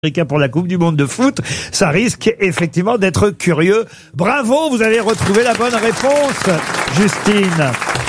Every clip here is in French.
Pour la Coupe du Monde de foot, ça risque effectivement d'être curieux. Bravo, vous avez retrouvé la bonne réponse, Justine.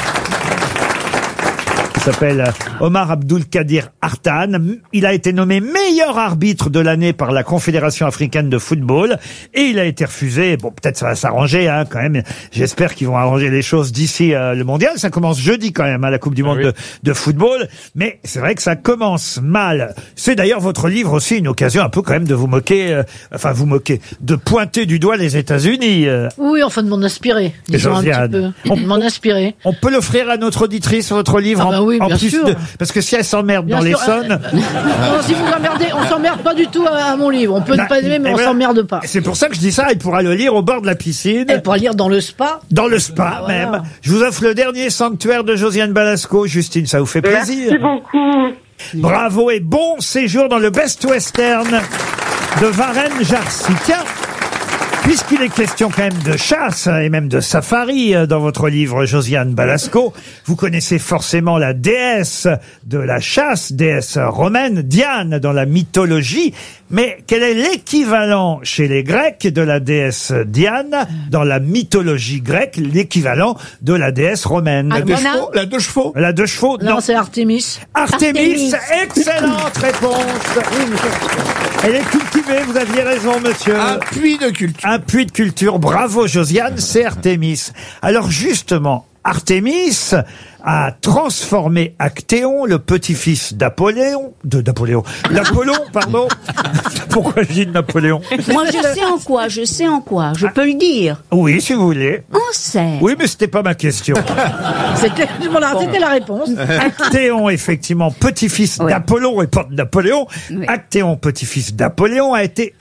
Il s'appelle Omar Abdulkadir Artan. Il a été nommé meilleur arbitre de l'année par la Confédération africaine de football et il a été refusé. Bon, peut-être ça va s'arranger quand même. J'espère qu'ils vont arranger les choses d'ici le mondial. Ça commence jeudi quand même, la Coupe du Monde de football. Mais c'est vrai que ça commence mal. C'est d'ailleurs votre livre aussi une occasion un peu quand même de vous moquer, de pointer du doigt les États-Unis. Oui, enfin de m'en inspirer. Disons un petit peu. De m'en inspirer. On peut l'offrir à notre auditrice, votre livre. Oui, bien sûr. Parce que si elle s'emmerde dans l'Essonne... Non, si vous emmerdez, on s'emmerde pas du tout à mon livre. On peut ne pas aimer, mais on s'emmerde pas. C'est pour ça que je dis ça, elle pourra le lire au bord de la piscine. Elle pourra lire dans le spa. Dans le spa, même. Voilà. Je vous offre le dernier sanctuaire de Josiane Balasco. Justine, ça vous fait plaisir? Merci beaucoup. Bravo et bon séjour dans le Best Western de Varennes-Jarcy. Tiens, puisqu'il est question quand même de chasse et même de safari dans votre livre, Josiane Balasco, vous connaissez forcément la déesse de la chasse, déesse romaine, Diane dans la mythologie. Mais quel est l'équivalent chez les Grecs de la déesse Diane dans la mythologie grecque, l'équivalent de la déesse romaine? La deux chevaux. La deux chevaux? Non, c'est Artémis. Artémis, excellente réponse. Elle est cultivée, vous aviez raison, monsieur. Un puits de culture. Un puits de culture. Bravo, Josiane, c'est Artémis. Alors, justement, Artémis a transformé Actéon, le petit-fils d'Apollon, pardon. Pourquoi je dis de Napoléon? Moi, je sais en quoi, je peux le dire. Oui, si vous voulez. On sait. Oui, mais c'était pas ma question. C'était la réponse. Actéon, effectivement, petit-fils d'Apollon et pas de Napoléon. Oui. Actéon, petit-fils d'Apollon, a été...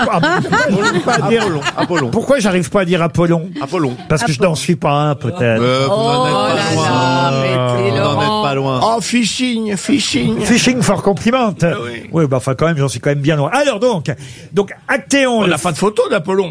Apollon. Pourquoi j'arrive pas à dire Apollon? Apollon. Parce que je n'en suis pas un, peut-être. Vous n'en êtes pas loin. Oh, phishing. Phishing for compliment. Oui, bah, enfin, quand même, j'en suis quand même bien loin. Alors, donc, Actéon. On n'a pas de photo d'Apollon.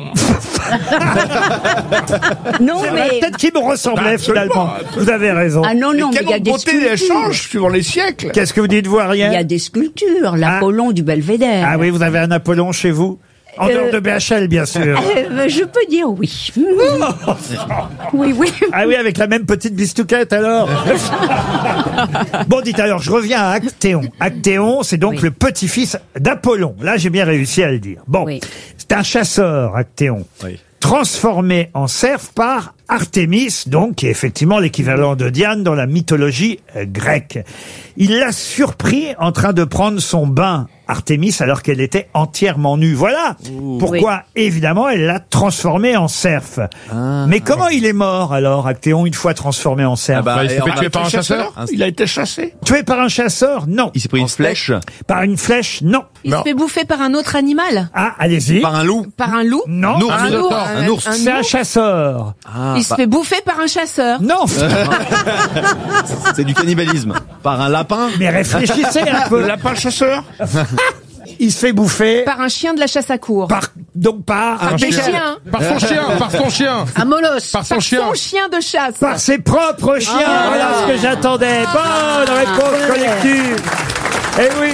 Non, mais. Peut-être qu'il me ressemblait, finalement. Vous avez raison. Ah non, mais il y a des sculptures. Les change suivant les siècles. Qu'est-ce que vous dites, vous, Ariel? Il y a des sculptures. L'Apollon du Belvédère. Ah oui, vous avez un Apollon chez vous? En dehors de BHL, bien sûr. Je peux dire oui. Oui. Ah oui, avec la même petite bistouquette, alors. Bon, dites alors, je reviens à Actéon. Actéon, c'est donc le petit-fils d'Apollon. Là, j'ai bien réussi à le dire. Bon, c'est un chasseur, Actéon. Oui. Transformé en cerf par Artémis, donc, qui est effectivement l'équivalent de Diane dans la mythologie grecque. Il l'a surpris en train de prendre son bain, Artémis, alors qu'elle était entièrement nue. Voilà pourquoi, évidemment, elle l'a transformé en cerf. Mais comment il est mort, alors, Actéon, une fois transformé en cerf? Il s'est fait tuer par un chasseur. Il a été chassé. Tué par un chasseur? Non. Il s'est pris une flèche. Par une flèche? Non. Il se fait bouffer par un autre animal? Ah, allez-y. Par un loup? Par un loup? Non. Un ours. C'est un chasseur. Il se fait bouffer par un chasseur? Non. C'est du cannibalisme. Par un lapin? Mais réfléchissez un peu. Le lapin chasseur? Il se fait bouffer. Par un chien de la chasse à cour? Par un chien. Par son chien. Un molosse. Par son chien de chasse. Par ses propres chiens. Voilà ce que j'attendais. Bonne réponse collective. Eh oui.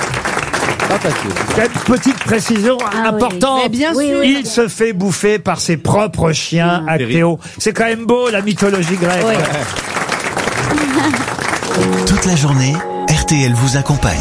Une petite précision importante. Mais bien sûr. Il se fait bouffer par ses propres chiens, Actéon. C'est quand même beau, la mythologie grecque. Toute la journée, RTL vous accompagne.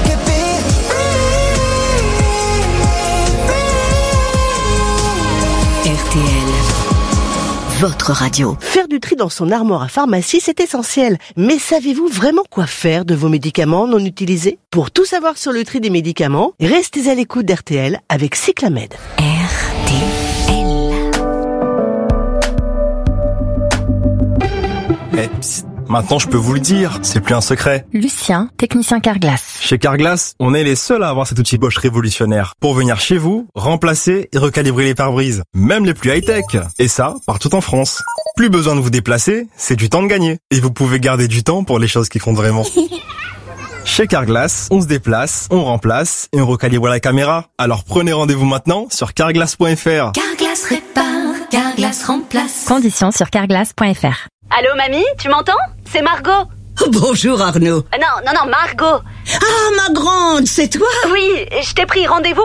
RTL, votre radio. Faire du tri dans son armoire à pharmacie, c'est essentiel. Mais savez-vous vraiment quoi faire de vos médicaments non utilisés? Pour tout savoir sur le tri des médicaments, restez à l'écoute d'RTL avec Cyclamed. RTL. Maintenant, je peux vous le dire, c'est plus un secret. Lucien, technicien Carglass. Chez Carglass, on est les seuls à avoir cet outil Bosch révolutionnaire pour venir chez vous, remplacer et recalibrer les pare-brises, même les plus high-tech. Et ça, partout en France. Plus besoin de vous déplacer, c'est du temps de gagner. Et vous pouvez garder du temps pour les choses qui comptent vraiment. Chez Carglass, on se déplace, on remplace et on recalibre la caméra. Alors prenez rendez-vous maintenant sur carglass.fr. Carglass répare, Carglass remplace. Conditions sur carglass.fr. Allô mamie, tu m'entends? C'est Margot. Bonjour Arnaud. Non, Margot. Ah, ma grande, c'est toi? Oui, je t'ai pris rendez-vous